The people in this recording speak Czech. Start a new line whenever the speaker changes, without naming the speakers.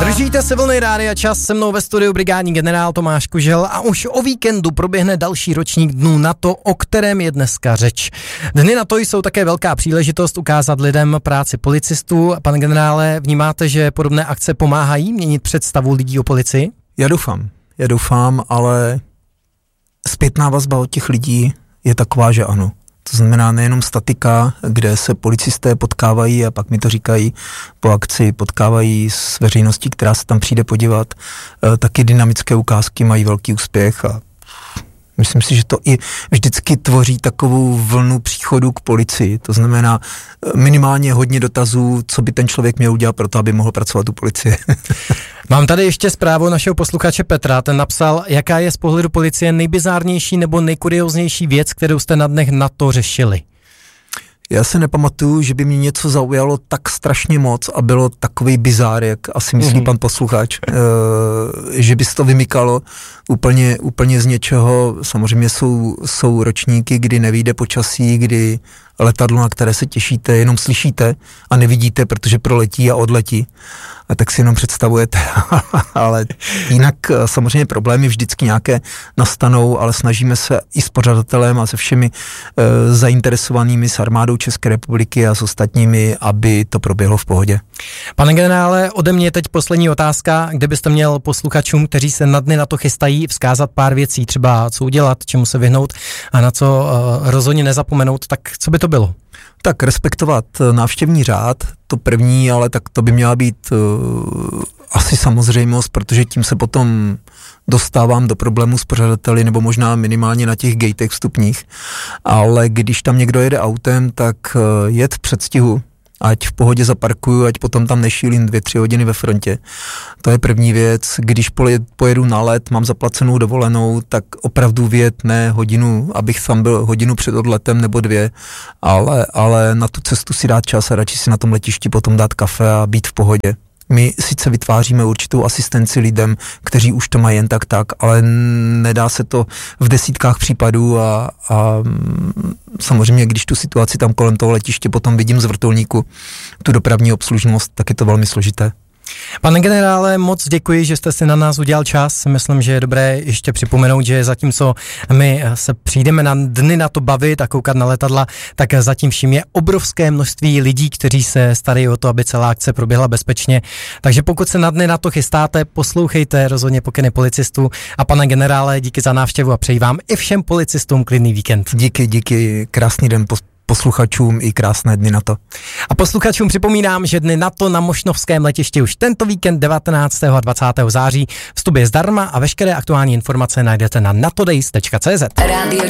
Držíte se vlny Rádia Čas, se mnou ve studiu brigádní generál Tomáš Kužel a už o víkendu proběhne další ročník Dnů NATO, o kterém je dneska řeč. Dny NATO jsou také velká příležitost ukázat lidem práci policistů. Pane generále, vnímáte, že podobné akce pomáhají měnit představu lidí o policii?
Já doufám, ale zpětná vazba od těch lidí je taková, že ano. To znamená nejenom statika, kde se policisté potkávají a pak mi to říkají po akci, potkávají s veřejností, která se tam přijde podívat. Taky dynamické ukázky mají velký úspěch a myslím si, že to i vždycky tvoří takovou vlnu příchodu k policii. To znamená minimálně hodně dotazů, co by ten člověk měl udělat pro to, aby mohl pracovat u policie.
Mám tady ještě zprávu našeho posluchače Petra, ten napsal, jaká je z pohledu policie nejbizárnější nebo nejkurióznější věc, kterou jste na dnech NATO řešili.
Já se nepamatuju, že by mě něco zaujalo tak strašně moc a bylo takový bizár, jak asi myslí pan posluchač, že by se to vymykalo úplně z něčeho. Samozřejmě jsou ročníky, kdy nevyjde počasí, kdy letadlo, na které se těšíte, jenom slyšíte a nevidíte, protože proletí a odletí. A tak si jenom představujete. Ale jinak samozřejmě problémy vždycky nějaké nastanou, ale snažíme se i s pořadatelem a se všemi zainteresovanými, s armádou České republiky a s ostatními, aby to proběhlo v pohodě.
Pane generále, ode mě teď poslední otázka, kde byste měl posluchačům, kteří se na dny NATO chystají, vzkázat pár věcí, třeba co udělat, čemu se vyhnout a na co rozhodně nezapomenout, tak co by to bylo?
Tak respektovat návštěvní řád, to první, ale tak to by měla být asi samozřejmost, protože tím se potom dostávám do problému s pořadateli, nebo možná minimálně na těch gatech vstupních, ale když tam někdo jede autem, tak jet v předstihu, ať v pohodě zaparkuju, ať potom tam nešílím 2-3 hodiny ve frontě. To je první věc. Když pojedu na let, mám zaplacenou dovolenou, tak opravdu vyjet ne hodinu, abych tam byl hodinu před odletem nebo 2, ale na tu cestu si dát čas a radši si na tom letišti potom dát kafe a být v pohodě. My sice vytváříme určitou asistenci lidem, kteří už to mají jen tak, ale nedá se to v desítkách případů a samozřejmě, když tu situaci tam kolem toho letiště potom vidím z vrtulníku, tu dopravní obslužnost, tak je to velmi složité.
Pane generále, moc děkuji, že jste si na nás udělal čas. Myslím, že je dobré ještě připomenout, že zatímco my se přijdeme na dny NATO bavit a koukat na letadla, tak zatím vším je obrovské množství lidí, kteří se starají o to, aby celá akce proběhla bezpečně. Takže pokud se na dny NATO chystáte, poslouchejte rozhodně pokyny policistů. A pane generále, díky za návštěvu a přeji vám i všem policistům klidný víkend.
Díky, krásný den posluchačům i krásné dny NATO.
A posluchačům připomínám, že dny NATO na Mošnovském letišti už tento víkend 19. a 20. září. Vstup je zdarma a veškeré aktuální informace najdete na natodays.cz.